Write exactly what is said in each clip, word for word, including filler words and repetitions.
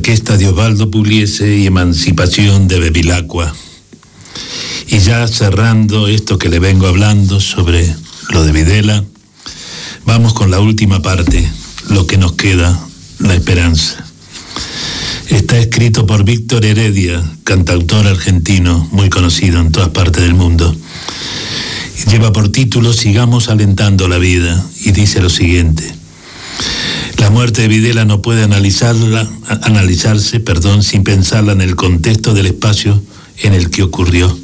orquesta de Osvaldo Pugliese y Emancipación de Bevilacqua. Y ya cerrando esto que le vengo hablando sobre lo de Videla, vamos con la última parte, lo que nos queda, la esperanza. Está escrito por Víctor Heredia, cantautor argentino muy conocido en todas partes del mundo. Lleva por título Sigamos alentando la vida y dice lo siguiente: la muerte de Videla no puede analizarla, analizarse perdón, sin pensarla en el contexto del espacio en el que ocurrió,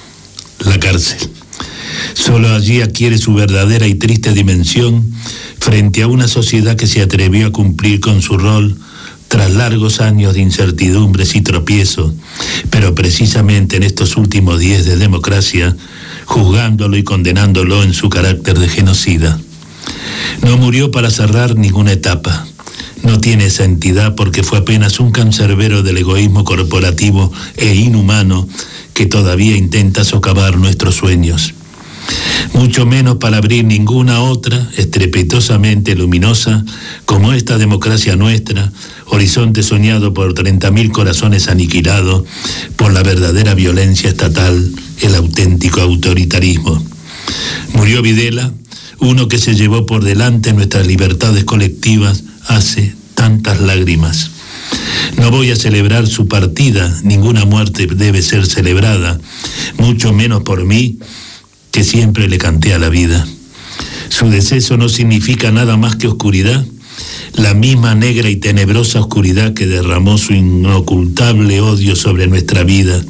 la cárcel. Solo allí adquiere su verdadera y triste dimensión frente a una sociedad que se atrevió a cumplir con su rol tras largos años de incertidumbres y tropiezos, pero precisamente en estos últimos días de democracia, juzgándolo y condenándolo en su carácter de genocida. No murió para cerrar ninguna etapa. No tiene esa entidad porque fue apenas un cancerbero del egoísmo corporativo e inhumano que todavía intenta socavar nuestros sueños. Mucho menos para abrir ninguna otra estrepitosamente luminosa como esta democracia nuestra, horizonte soñado por treinta mil corazones aniquilados por la verdadera violencia estatal, el auténtico autoritarismo. Murió Videla, uno que se llevó por delante nuestras libertades colectivas hace tantas lágrimas. No voy a celebrar su partida, ninguna muerte debe ser celebrada, mucho menos por mí, que siempre le canté a la vida. Su deceso no significa nada más que oscuridad, la misma negra y tenebrosa oscuridad que derramó su inocultable odio sobre nuestra vida.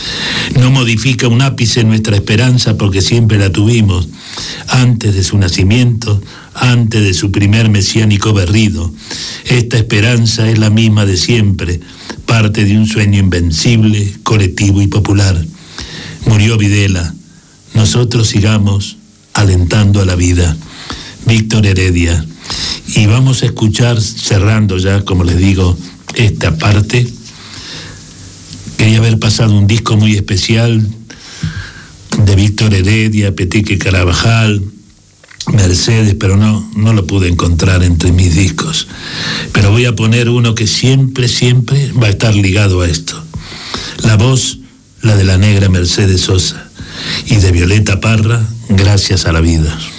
No modifica un ápice nuestra esperanza porque siempre la tuvimos, antes de su nacimiento, antes de su primer mesiánico berrido. Esta esperanza es la misma de siempre, parte de un sueño invencible, colectivo y popular. Murió Videla, nosotros sigamos alentando a la vida. Víctor Heredia. Y vamos a escuchar, cerrando ya, como les digo, esta parte. Quería haber pasado un disco muy especial de Víctor Heredia, Peteque Carabajal, Mercedes, pero no, no lo pude encontrar entre mis discos. Pero voy a poner uno que siempre, siempre va a estar ligado a esto. La voz, la de la negra Mercedes Sosa, y de Violeta Parra, Gracias a la vida.